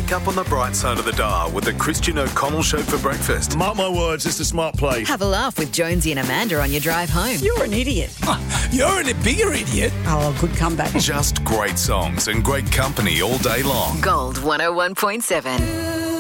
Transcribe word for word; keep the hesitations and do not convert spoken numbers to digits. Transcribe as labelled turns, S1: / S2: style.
S1: Wake up on the bright side of the dial with the Christian O'Connell Show for breakfast.
S2: Mark my words, it's a smart play.
S3: Have a laugh with Jonesy and Amanda on your drive home.
S4: You're an idiot.
S5: You're a bigger idiot.
S4: Oh, good comeback.
S1: Just great songs and great company all day long.
S3: Gold one oh one point seven.